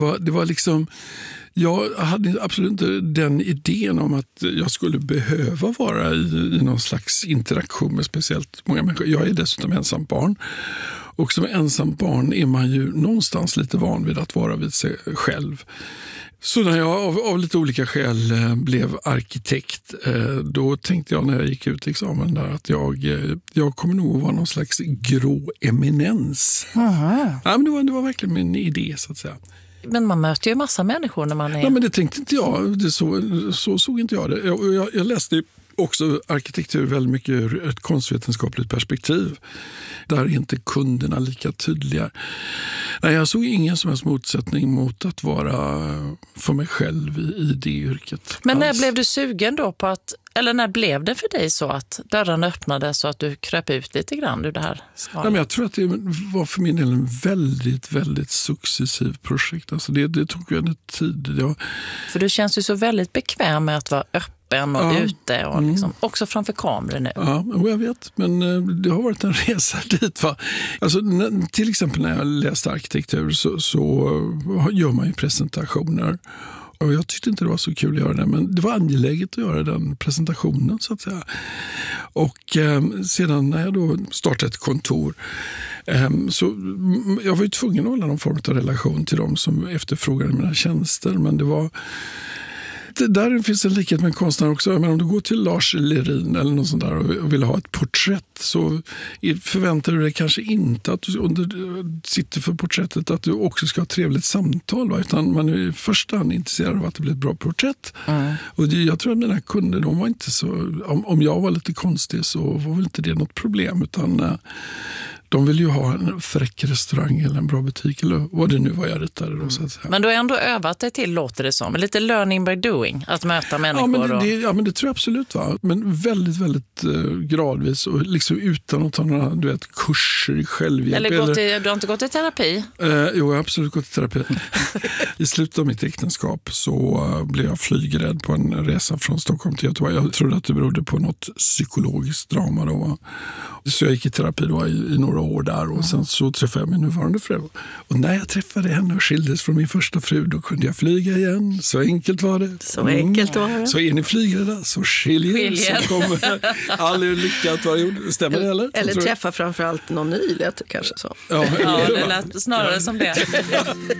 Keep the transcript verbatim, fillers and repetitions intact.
Det var liksom, jag hade absolut inte den idén om att jag skulle behöva vara i, i någon slags interaktion med speciellt många människor. Jag är dessutom ensam barn. Och som ensam barn är man ju någonstans lite van vid att vara vid sig själv. Så när jag av, av lite olika skäl eh, blev arkitekt, eh, då tänkte jag när jag gick ut examen där att jag, eh, jag kommer nog vara någon slags grå eminens. Aha. Ja, men det, var, det var verkligen min idé så att säga. Men man möter ju massa människor när man är... Ja, men det tänkte inte jag. Det så, så såg inte jag det. Jag, jag, jag läste också arkitektur väldigt mycket ur ett konstvetenskapligt perspektiv. Där är inte kunderna lika tydliga. Nej, jag såg ingen som helst motsättning mot att vara för mig själv i, i det yrket. Men när alls. blev du sugen då på att, eller när blev det för dig så att dörren öppnade så att du kröp ut lite grann ur det här skalet? Nej, men jag tror att det var för min del en väldigt, väldigt successiv projekt. Alltså det, det tog ju en tid. Jag... För du känns ju så väldigt bekväm med att vara öppen och ja. ute och liksom, mm. också framför kameror nu. Ja, jag vet. Men det har varit en resa dit. Va? Alltså, till exempel när jag läste arkitektur så, så gör man ju presentationer. Och jag tyckte inte det var så kul att göra det, men det var angeläget att göra den presentationen så att säga. Och eh, sedan när jag då startade ett kontor eh, så jag var ju tvungen att hålla någon form av relation till dem som efterfrågade mina tjänster, men det var det där finns en likhet med en konstnär också. Men om du går till Lars Lerin eller något sånt där och vill ha ett porträtt så förväntar du dig kanske inte att du under, sitter för porträttet att du också ska ha ett trevligt samtal. Va? Utan man är i första hand intresserad av att det blir ett bra porträtt. Mm. Och det, jag tror att mina kunder, de var inte så... Om, om jag var lite konstig så var väl inte det något problem, utan... De vill ju ha en fräck restaurang eller en bra butik eller vad det nu var jag ritade då, så att säga. Men du har ändå övat dig till, låter det som. Lite learning by doing, att möta människor. Ja, men det, och... det, ja, men det tror jag absolut, va. Men väldigt, väldigt eh, gradvis och liksom utan att ta några, du vet, kurser i självhjälp. Eller, gått i, du har inte gått i terapi? Eh, jo, jag har absolut gått i terapi. I slutet av mitt äktenskap så uh, blev jag flygrädd på en resa från Stockholm till Göteborg. Jag trodde att det berodde på något psykologiskt drama då, va. Så jag gick i terapi då i, i några år där. Och sen så träffade jag min nuvarande fru. Och när jag träffade henne och skildes från min första fru, då kunde jag flyga igen. Så enkelt var det. Så enkelt var det. Mm. Så är ni flygrädda så skiljer, skiljer. Så kommer all lycka att vara gjord. Stämmer det, eller? Eller träffa framförallt någon ny, lät kanske så. Ja, ja, det lät snarare som det.